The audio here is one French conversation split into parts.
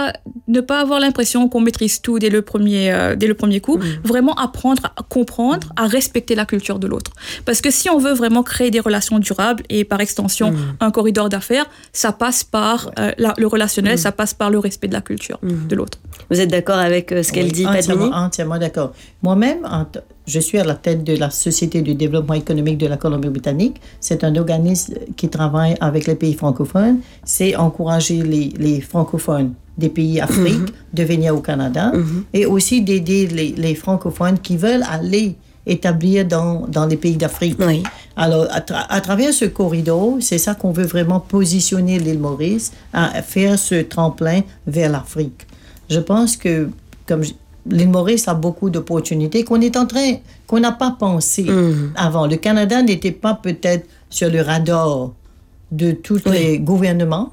ne pas avoir l'impression qu'on maîtrise tout dès le premier coup, vraiment apprendre à comprendre, à respecter la culture de l'autre. Parce que si on veut vraiment créer des relations durables et par extension un corridor d'affaires, ça passe par le relationnel, ça passe par le respect de la culture de l'autre. Vous êtes d'accord avec ce qu'elle dit, Padmini? Entièrement d'accord. Moi-même, je suis à la tête de la Société du développement économique de la Colombie-Britannique. C'est un organisme qui travaille avec les pays francophones. C'est encourager les francophones des pays africains de venir au Canada et aussi d'aider les francophones qui veulent aller établir dans les pays d'Afrique. Oui. Alors, à travers ce corridor, c'est ça qu'on veut vraiment positionner l'île Maurice, à faire ce tremplin vers l'Afrique. Je pense que, comme l'île Maurice a beaucoup d'opportunités qu'on n'a pas pensé avant. Le Canada n'était pas peut-être sur le radar de tous les gouvernements.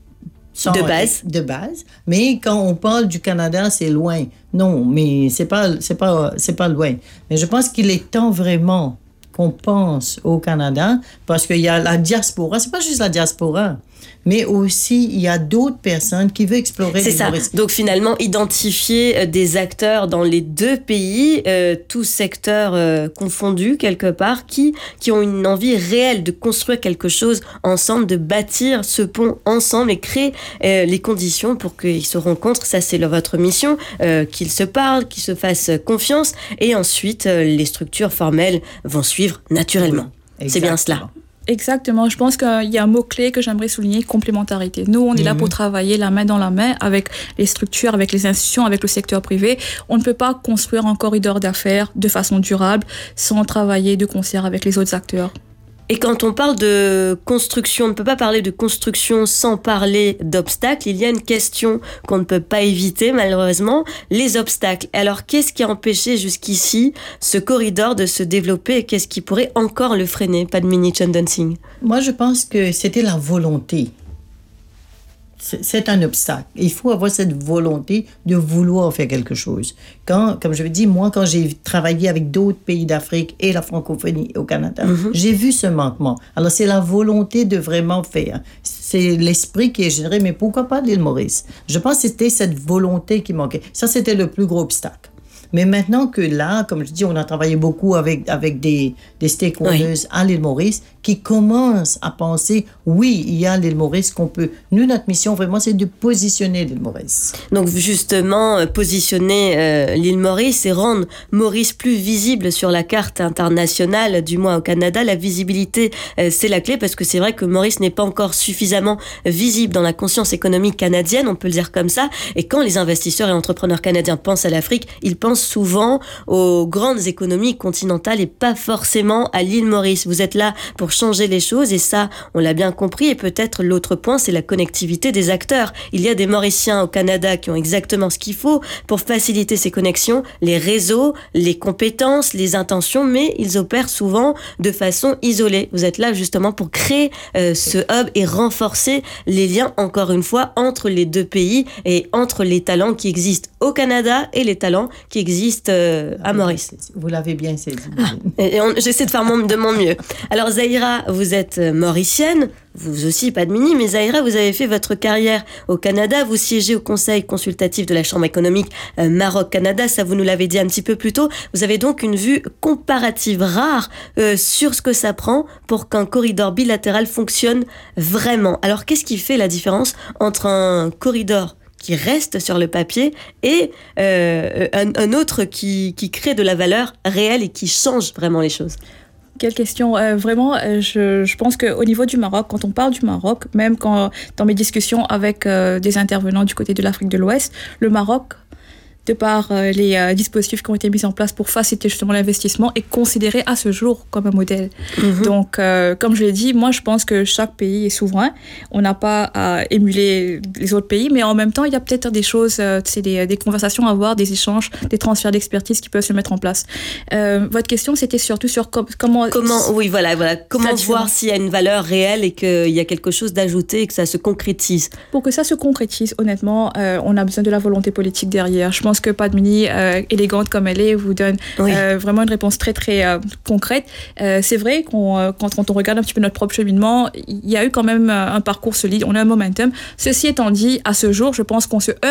De base. Mais quand on parle du Canada, c'est loin. Non, mais c'est pas loin. Mais je pense qu'il est temps vraiment qu'on pense au Canada parce qu'il y a la diaspora. C'est pas juste la diaspora, mais aussi il y a d'autres personnes qui veulent explorer. C'est ça. Donc finalement, identifier des acteurs dans les deux pays, tous secteurs confondus quelque part, qui ont une envie réelle de construire quelque chose ensemble, de bâtir ce pont ensemble et créer les conditions pour qu'ils se rencontrent. Ça, c'est votre mission, qu'ils se parlent, qu'ils se fassent confiance, et ensuite les structures formelles vont suivre naturellement. Oui, c'est bien cela. Exactement. Je pense qu'il y a un mot-clé que j'aimerais souligner, complémentarité. Nous, on est là pour travailler la main dans la main avec les structures, avec les institutions, avec le secteur privé. On ne peut pas construire un corridor d'affaires de façon durable sans travailler de concert avec les autres acteurs. Et quand on parle de construction, on ne peut pas parler de construction sans parler d'obstacles. Il y a une question qu'on ne peut pas éviter, malheureusement, les obstacles. Alors, qu'est-ce qui a empêché jusqu'ici ce corridor de se développer et qu'est-ce qui pourrait encore le freiner, Padmini Chandan Singh? Moi, je pense que c'était la volonté. C'est un obstacle. Il faut avoir cette volonté de vouloir faire quelque chose. Comme je l'ai dit, moi, quand j'ai travaillé avec d'autres pays d'Afrique et la francophonie au Canada, j'ai vu ce manquement. Alors, c'est la volonté de vraiment faire. C'est l'esprit qui est généré, mais pourquoi pas l'île Maurice? Je pense que c'était cette volonté qui manquait. Ça, c'était le plus gros obstacle. Mais maintenant que là, comme je dis, on a travaillé beaucoup avec des stakeholders à l'île Maurice qui commencent à penser, oui, il y a l'île Maurice qu'on peut... Nous, notre mission, vraiment, c'est de positionner l'île Maurice. Donc, justement, positionner l'île Maurice et rendre Maurice plus visible sur la carte internationale, du moins au Canada. La visibilité, c'est la clé parce que c'est vrai que Maurice n'est pas encore suffisamment visible dans la conscience économique canadienne, on peut le dire comme ça. Et quand les investisseurs et entrepreneurs canadiens pensent à l'Afrique, ils pensent souvent aux grandes économies continentales et pas forcément à l'île Maurice. Vous êtes là pour changer les choses et ça, on l'a bien compris. Et peut-être l'autre point, c'est la connectivité des acteurs. Il y a des Mauriciens au Canada qui ont exactement ce qu'il faut pour faciliter ces connexions, les réseaux, les compétences, les intentions, mais ils opèrent souvent de façon isolée. Vous êtes là justement pour créer ce hub et renforcer les liens, encore une fois, entre les deux pays et entre les talents qui existent au Canada et les talents qui existent à Maurice. Vous l'avez bien saisi. J'essaie de faire de mon mieux. Alors Zahira, vous êtes mauricienne, vous aussi Padmini, mais Zahira, vous avez fait votre carrière au Canada, vous siégez au conseil consultatif de la Chambre économique Maroc-Canada, ça vous nous l'avez dit un petit peu plus tôt. Vous avez donc une vue comparative rare sur ce que ça prend pour qu'un corridor bilatéral fonctionne vraiment. Alors qu'est-ce qui fait la différence entre un corridor qui reste sur le papier et un autre qui crée de la valeur réelle et qui change vraiment les choses? Quelle question. Vraiment, je pense qu'au niveau du Maroc, quand on parle du Maroc, même dans mes discussions avec des intervenants du côté de l'Afrique de l'Ouest, le Maroc, de par les dispositifs qui ont été mis en place pour faciliter justement l'investissement, est considéré à ce jour comme un modèle. Donc, comme je l'ai dit, moi je pense que chaque pays est souverain. On n'a pas à émuler les autres pays, mais en même temps, il y a peut-être des choses, des conversations à avoir, des échanges, des transferts d'expertise qui peuvent se mettre en place. Votre question, c'était surtout sur comment oui, voilà. Comment voir s'il y a une valeur réelle et qu'il y a quelque chose d'ajouté et que ça se concrétise. Pour que ça se concrétise, honnêtement, on a besoin de la volonté politique derrière. Je pense que Padmini, élégante comme elle est, vous donne vraiment une réponse très, très concrète. C'est vrai quand on regarde un petit peu notre propre cheminement, il y a eu quand même un parcours solide, on a un momentum. Ceci étant dit, à ce jour, je pense qu'on se heurte